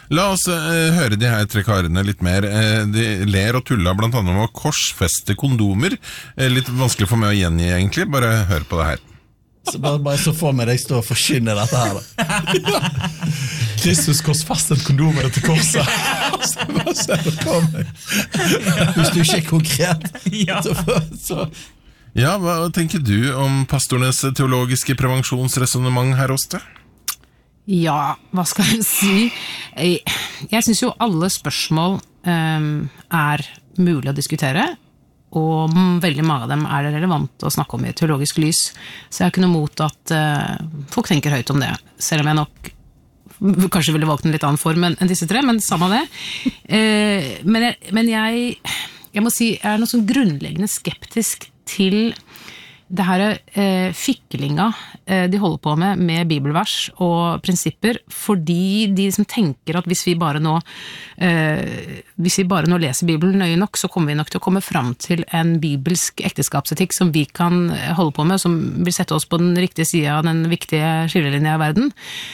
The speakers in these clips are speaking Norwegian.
La oss høre de her tre karene litt mer. De ler og tuller blant annet om å korsfeste kondomer. Litt vanskelig for meg å gjengi egentlig, bare hør på det her. Så bare så får meg deg stå og forkynne dette her da. Kristus korsfestet kondomer til korset. Hva ser du på meg? Hvis du ikke konkret. Så. Ja, hva tenker du om pastorenes teologiske prevensjonsresonemang her hos deg? Ja, hva skal jeg si? Jeg synes jo alle spørsmål mulig å diskutere, og veldig mange av dem det relevant å snakke om I teologisk lys. Så jeg har ikke noe mot at folk tenker høyt om det, selv om jeg nok kanskje ville valgt en litt annen form enn disse tre, men samme det. Men jeg må si, jeg noe sånn grunnleggende skeptisk til det her fikkelinga de holder på med bibelvers og prinsipper, fordi de liksom tenker at hvis vi bare nå leser Bibelen nøye nok, så kommer vi nok til å komme fram til en bibelsk ekteskapsetikk som vi kan holde på med, som vil sette oss på den riktige siden av den viktige skillelinjen I verden.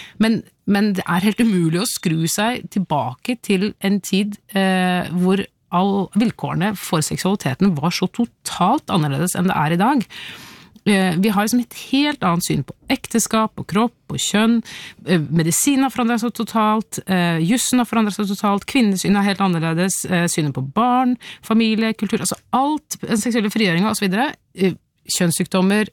Men det helt umulig å skru seg tilbake til en tid hvor all vilkårene for seksualiteten var så totalt annerledes enn det I dag. Vi har liksom et helt annet syn på ekteskap, på kropp og kjønn. Medisinen har forandret seg totalt, jussen har forandret seg totalt, kvinnesyn helt annerledes, synet på barn, familie, kultur, altså alt, den seksuelle frigjøringen og så videre, kjønnssykdommer,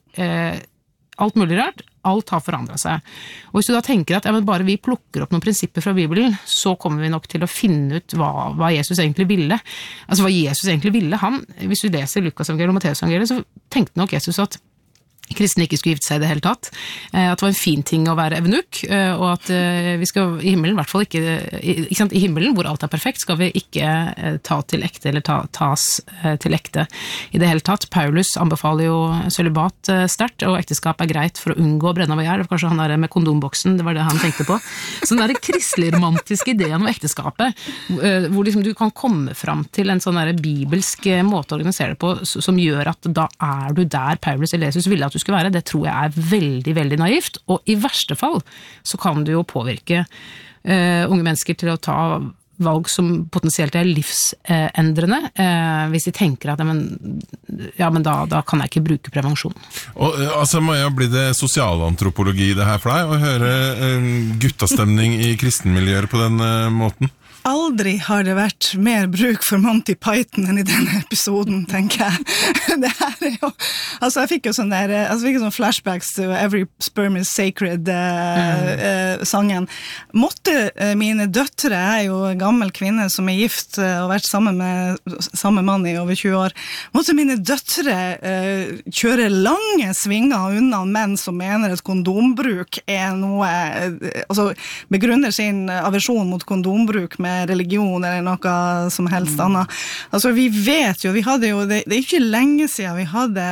alt mulig rart, alt har forandret seg. Og hvis du da tenker at bare vi plukker opp noen prinsipper fra Bibelen, så kommer vi nok til å finne ut hva Jesus egentlig ville. Altså hva Jesus egentlig ville. Hvis du leser Lukas-evangeliet og Matteus-evangeliet, så tenkte nok Jesus at kristne ikke skulle gifte seg I det hele tatt, at det var en fin ting å være evnuk, og at vi skal I himmelen, I hvert fall ikke sant, I himmelen hvor alt perfekt, skal vi ikke ta til ekte, eller tas til ekte I det hele tatt. Paulus anbefaler jo sølibat sterkt, og ekteskap greit for å unngå å brenne av gjær, kanskje han med kondomboksen, det var det han tenkte på. Så den kristelig romantiske ideen om ekteskapet, hvor liksom du kan komme fram til en sånn bibelsk måte å organisere det på, som gjør at da du der Paulus eller Jesus ville at du skulle være, det tror jeg veldig, veldig naivt, og I verste fall så kan det jo påvirke unge mennesker til å ta valg som potensielt livsendrende, hvis de tenker at men da kan jeg ikke bruke prevensjon. Og altså må jeg bli det sosialantropologi det her for deg, å høre guttastemning I kristenmiljøer på den måten? Aldri har det vært mer bruk for Monty Python enn I denne episoden, tenker jeg. Det her jo... Altså, jeg fikk jo sånn flashbacks to Every Sperm is Sacred sangen. Måtte mine døtre, jeg jo en gammel kvinne som gift og vært sammen med samme mann I over 20 år, måtte mine døtre kjøre lange svinger unna menn som mener at kondombruk noe... Altså, begrunner sin aversjon mot kondombruk med religion eller noe som helst annet. Altså vi vet jo, vi hadde jo, det ikke lenge siden vi hadde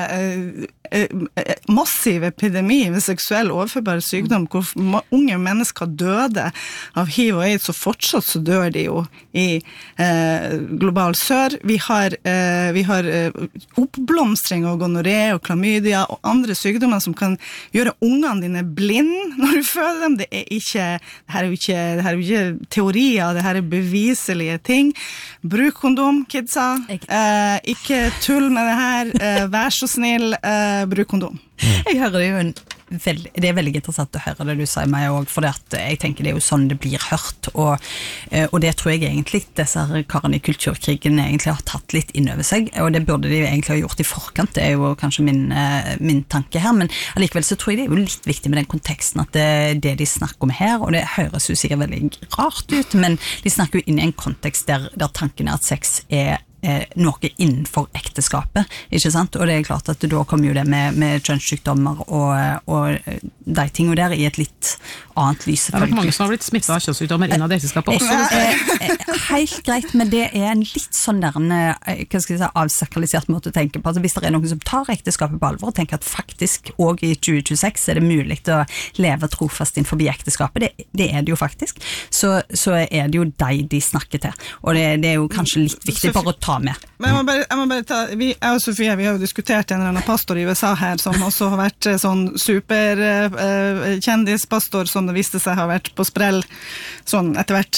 massiv epidemi med seksuell overførbar sykdom, hvor unge mennesker døde av HIV og AIDS, og fortsatt så dør de jo I global sør. Vi har oppblomstring av gonoré og klamydia og andre sykdommer som kan gjøre ungene dine blind når du føder dem. Det her jo ikke teorier, det her beviselige ting. Bruk kondom, kidsa. Ikke tull med det her. Vær så snill, bruk kondom. Jeg hører det jo det veldig interessant å høre det du sier meg også, for jeg tenker det jo sånn det blir hørt, og det tror jeg egentlig disse karene I kulturkrigen egentlig har tatt litt inn over seg, og det burde de egentlig ha gjort I forkant, det jo kanskje min tanke her, men allikevel så tror jeg det jo litt viktig med den konteksten at det de snakker om her, og det høres jo sikkert veldig rart ut, men de snakker jo inn I en kontekst der tanken at sex noe innenfor ekteskapet, ikke sant? Og det klart at da kommer jo det med kjønnssykdommer og de tingene der I et litt annet lys. Det vært mange som har blitt smittet av kjønnssykdommer innad ekteskapet også. Helt greit, men det en litt sånn der hva skal jeg si, avsakralisert måte å tenke på. Altså, hvis det noen som tar ekteskapet på alvor og tenker at faktisk, og I 2026 det mulig å leve trofast innenfor ekteskapet, det det jo faktisk, så det jo de snakker til. Og det jo kanskje litt viktig for å ta med. Men jeg må bare ta, jeg og Sofie, vi har jo diskutert en eller annen pastor I USA her, som også har vært sånn super kjendispastor, som det viste seg har vært på sprell, sånn etter hvert